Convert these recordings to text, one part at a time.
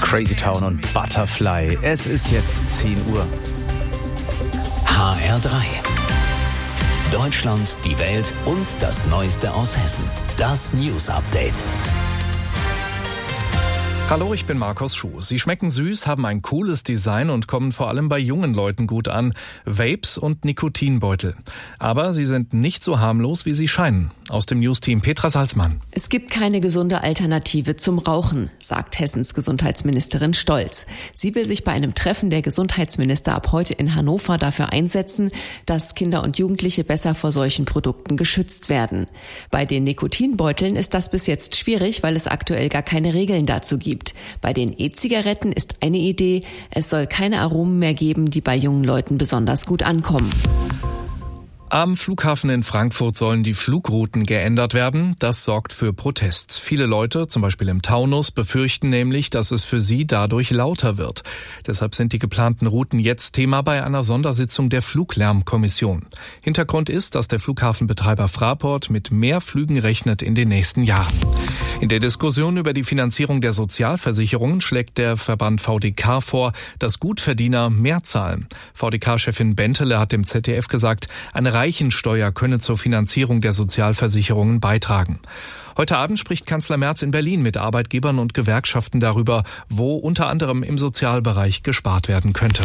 Crazy Town und Butterfly. Es ist jetzt 10 Uhr. HR3. Deutschland, die Welt und das Neueste aus Hessen. Das News Update. Hallo, ich bin Markus Schuh. Sie schmecken süß, haben ein cooles Design und kommen vor allem bei jungen Leuten gut an. Vapes und Nikotinbeutel. Aber sie sind nicht so harmlos, wie sie scheinen. Aus dem News-Team Petra Salzmann. Es gibt keine gesunde Alternative zum Rauchen, sagt Hessens Gesundheitsministerin Stolz. Sie will sich bei einem Treffen der Gesundheitsminister ab heute in Hannover dafür einsetzen, dass Kinder und Jugendliche besser vor solchen Produkten geschützt werden. Bei den Nikotinbeuteln ist das bis jetzt schwierig, weil es aktuell gar keine Regeln dazu gibt. Bei den E-Zigaretten ist eine Idee, es soll keine Aromen mehr geben, die bei jungen Leuten besonders gut ankommen. Am Flughafen in Frankfurt sollen die Flugrouten geändert werden. Das sorgt für Protest. Viele Leute, zum Beispiel im Taunus, befürchten nämlich, dass es für sie dadurch lauter wird. Deshalb sind die geplanten Routen jetzt Thema bei einer Sondersitzung der Fluglärmkommission. Hintergrund ist, dass der Flughafenbetreiber Fraport mit mehr Flügen rechnet in den nächsten Jahren. In der Diskussion über die Finanzierung der Sozialversicherungen schlägt der Verband VDK vor, dass Gutverdiener mehr zahlen. VDK-Chefin Bentele hat dem ZDF gesagt, eine Reichensteuer könne zur Finanzierung der Sozialversicherungen beitragen. Heute Abend spricht Kanzler Merz in Berlin mit Arbeitgebern und Gewerkschaften darüber, wo unter anderem im Sozialbereich gespart werden könnte.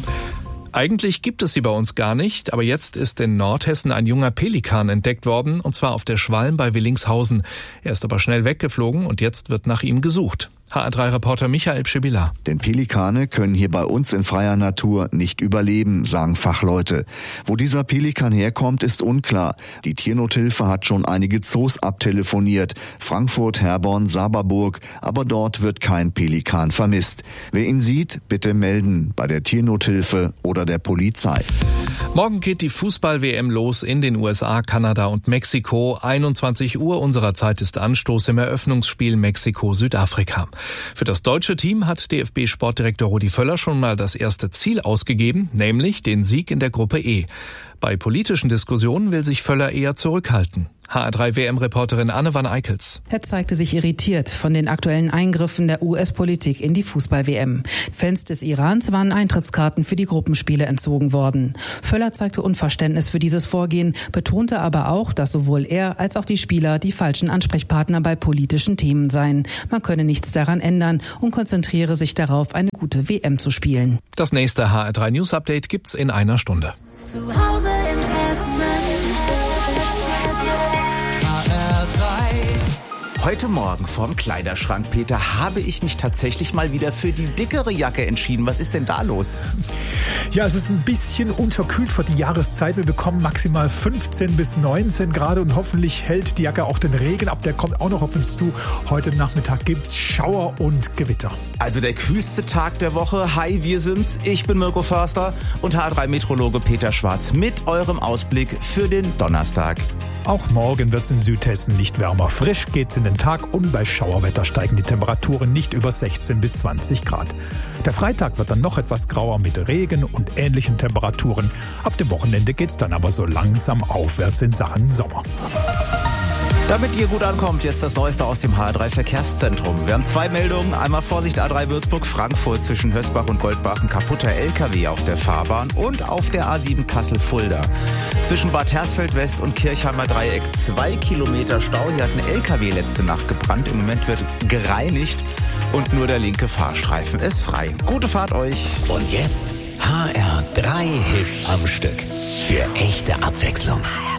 Eigentlich gibt es sie bei uns gar nicht, aber jetzt ist in Nordhessen ein junger Pelikan entdeckt worden, und zwar auf der Schwalm bei Willingshausen. Er ist aber schnell weggeflogen und jetzt wird nach ihm gesucht. HR3-Reporter Michael Pschibilla. Denn Pelikane können hier bei uns in freier Natur nicht überleben, sagen Fachleute. Wo dieser Pelikan herkommt, ist unklar. Die Tiernothilfe hat schon einige Zoos abtelefoniert. Frankfurt, Herborn, Saberburg. Aber dort wird kein Pelikan vermisst. Wer ihn sieht, bitte melden bei der Tiernothilfe oder der Polizei. Morgen geht die Fußball-WM los in den USA, Kanada und Mexiko. 21 Uhr unserer Zeit ist Anstoß im Eröffnungsspiel Mexiko-Südafrika. Für das deutsche Team hat DFB-Sportdirektor Rudi Völler schon mal das erste Ziel ausgegeben, nämlich den Sieg in der Gruppe E. Bei politischen Diskussionen will sich Völler eher zurückhalten. HR3-WM-Reporterin Anne van Eickels. Er zeigte sich irritiert von den aktuellen Eingriffen der US-Politik in die Fußball-WM. Fans des Irans waren Eintrittskarten für die Gruppenspiele entzogen worden. Völler zeigte Unverständnis für dieses Vorgehen, betonte aber auch, dass sowohl er als auch die Spieler die falschen Ansprechpartner bei politischen Themen seien. Man könne nichts daran ändern und konzentriere sich darauf, eine gute WM zu spielen. Das nächste HR3-News-Update gibt's in einer Stunde. Zu Hause in Hessen. Heute Morgen vorm Kleiderschrank, Peter, habe ich mich tatsächlich mal wieder für die dickere Jacke entschieden. Was ist denn da los? Ja, es ist ein bisschen unterkühlt für die Jahreszeit. Wir bekommen maximal 15 bis 19 Grad und hoffentlich hält die Jacke auch den Regen ab. Der kommt auch noch auf uns zu. Heute Nachmittag gibt's Schauer und Gewitter. Also der kühlste Tag der Woche. Hi, wir sind's. Ich bin Mirko Förster und HR3-Meteorologe Peter Schwarz mit eurem Ausblick für den Donnerstag. Auch morgen wird's in Südhessen nicht wärmer. Frisch geht's in den Tag und bei Schauerwetter steigen die Temperaturen nicht über 16 bis 20 Grad. Der Freitag wird dann noch etwas grauer mit Regen und ähnlichen Temperaturen. Ab dem Wochenende geht's dann aber so langsam aufwärts in Sachen Sommer. Damit ihr gut ankommt, jetzt das Neueste aus dem HR3-Verkehrszentrum. Wir haben 2 Meldungen. Einmal Vorsicht A3 Würzburg-Frankfurt zwischen Hösbach und Goldbach, ein kaputter LKW auf der Fahrbahn und auf der A7 Kassel-Fulda. Zwischen Bad Hersfeld-West und Kirchheimer Dreieck 2 Kilometer Stau. Hier hat ein LKW letzte Nacht gebrannt. Im Moment wird gereinigt und nur der linke Fahrstreifen ist frei. Gute Fahrt euch. Und jetzt HR3 Hits am Stück. Für echte Abwechslung.